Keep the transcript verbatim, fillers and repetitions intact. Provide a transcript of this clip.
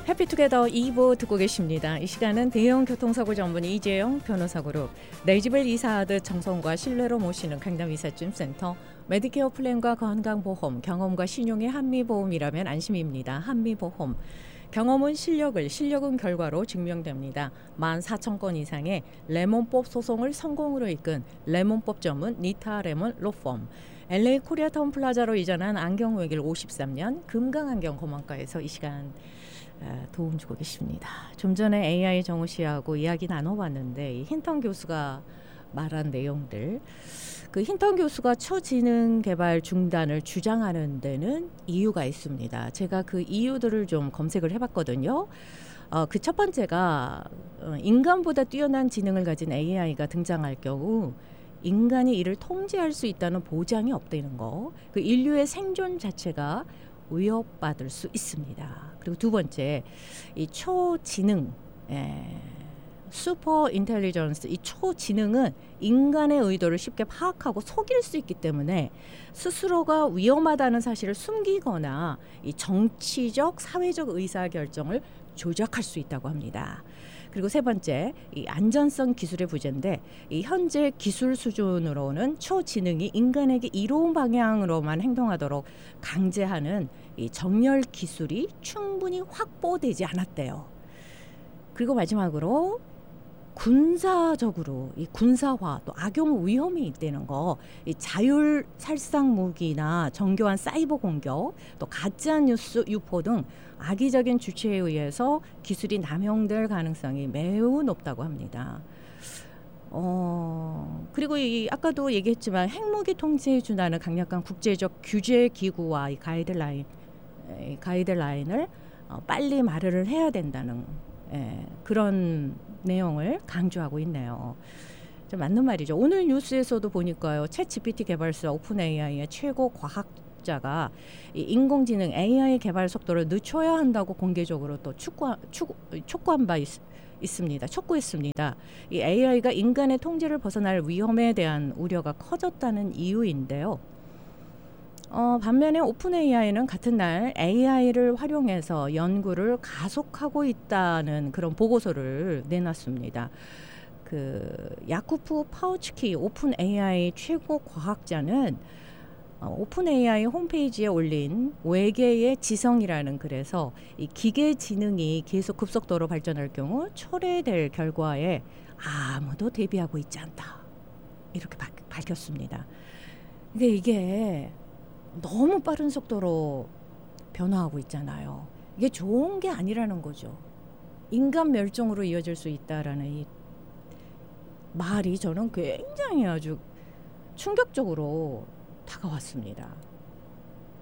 해피투게더 이 부 듣고 계십니다. 이 시간은 대형 교통사고 전문 이재영 변호사그룹, 내 집을 이사하듯 정성과 신뢰로 모시는 강남 이삿짐센터, 메디케어 플랜과 건강보험, 경험과 신용의 한미보험이라면 안심입니다. 한미보험. 경험은 실력을, 실력은 결과로 증명됩니다. 만 사천 건 이상의 레몬법 소송을 성공으로 이끈 레몬법 전문 니타 레몬 로펌. 엘에이 코리아타운 플라자로 이전한 안경외길 오십삼 년 금강안경 검안과에서 이 시간 도움 주고 계십니다. 좀 전에 에이아이 정우 씨하고 이야기 나눠봤는데 이 힌턴 교수가 말한 내용들, 그 힌턴 교수가 초지능 개발 중단을 주장하는 데는 이유가 있습니다. 제가 그 이유들을 좀 검색을 해봤거든요. 어, 그 첫 번째가 어, 인간보다 뛰어난 지능을 가진 에이아이가 등장할 경우 인간이 이를 통제할 수 있다는 보장이 없다는 거, 그 인류의 생존 자체가 위협받을 수 있습니다. 그리고 두 번째, 이 초지능, 에, 슈퍼 인텔리전스, 이 초지능은 인간의 의도를 쉽게 파악하고 속일 수 있기 때문에 스스로가 위험하다는 사실을 숨기거나 이 정치적, 사회적 의사결정을 조작할 수 있다고 합니다. 그리고 세 번째, 이 안전성 기술의 부재인데, 이 현재 기술 수준으로는 초지능이 인간에게 이로운 방향으로만 행동하도록 강제하는 이 정렬 기술이 충분히 확보되지 않았대요. 그리고 마지막으로 군사적으로 이 군사화 또 악용 위험이 있다는 거, 이 자율 살상 무기나 정교한 사이버 공격, 또 가짜 뉴스 유포 등 악의적인 주체에 의해서 기술이 남용될 가능성이 매우 높다고 합니다. 어, 그리고 이 아까도 얘기했지만 핵무기 통제에 준하는 강력한 국제적 규제 기구와 이 가이드라인, 이 가이드라인을 어, 빨리 마련을 해야 된다는 예, 그런 내용을 강조하고 있네요. 좀 맞는 말이죠. 오늘 뉴스에서도 보니까요, 챗지피티 개발사 오픈에이아이의 최고 과학자가 이 인공지능 에이아이 개발 속도를 늦춰야 한다고 공개적으로 또 축구, 축, 촉구한 바 있, 있습니다. 촉구했습니다. 이 에이아이가 인간의 통제를 벗어날 위험에 대한 우려가 커졌다는 이유인데요. 어, 반면에 오픈 에이아이는 같은 날 에이아이를 활용해서 연구를 가속하고 있다는 그런 보고서를 내놨습니다. 그 야쿠프 파우츠키 오픈 에이아이 최고 과학자는 어, 오픈 에이아이 홈페이지에 올린 외계의 지성이라는 글에서 이 기계 지능이 계속 급속도로 발전할 경우 초래될 결과에 아무도 대비하고 있지 않다, 이렇게 바, 밝혔습니다. 근데 이게 너무 빠른 속도로 변화하고 있잖아요. 이게 좋은 게 아니라는 거죠. 인간 멸종으로 이어질 수 있다라는 이 말이 저는 굉장히 아주 충격적으로 다가왔습니다.